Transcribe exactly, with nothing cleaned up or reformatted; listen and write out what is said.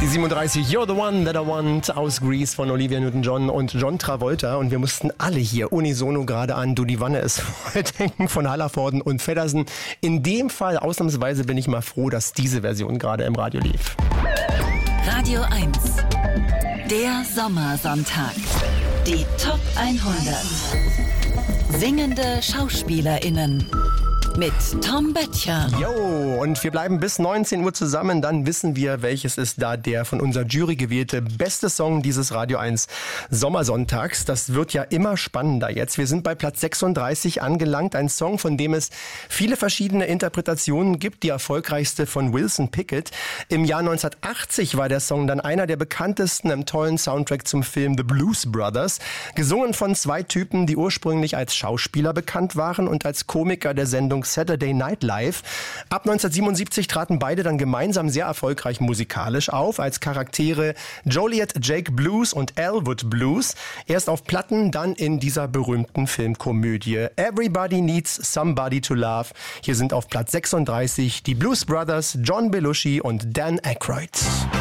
Die siebenunddreißig, You're the One That I Want aus Grease von Olivia Newton-John und John Travolta. Und wir mussten alle hier unisono gerade an Du, die Wanne ist voll denken von Hallervorden und Feddersen. In dem Fall, ausnahmsweise, bin ich mal froh, dass diese Version gerade im Radio lief. Radio eins, der Sommersonntag. Die Top hundert. Singende SchauspielerInnen. Mit Tom Böttcher. Jo, und wir bleiben bis neunzehn Uhr zusammen. Dann wissen wir, welches ist da der von unserer Jury gewählte beste Song dieses Radio eins Sommersonntags. Das wird ja immer spannender jetzt. Wir sind bei Platz sechsunddreißig angelangt. Ein Song, von dem es viele verschiedene Interpretationen gibt. Die erfolgreichste von Wilson Pickett. Im Jahr neunzehnhundertachtzig war der Song dann einer der bekanntesten im tollen Soundtrack zum Film The Blues Brothers. Gesungen von zwei Typen, die ursprünglich als Schauspieler bekannt waren und als Komiker der Sendung Saturday Night Live. Ab neunzehnhundertsiebenundsiebzig traten beide dann gemeinsam sehr erfolgreich musikalisch auf, als Charaktere Joliet Jake Blues und Elwood Blues. Erst auf Platten, dann in dieser berühmten Filmkomödie Everybody Needs Somebody to Love. Hier sind auf Platz sechsunddreißig die Blues Brothers, John Belushi und Dan Aykroyd.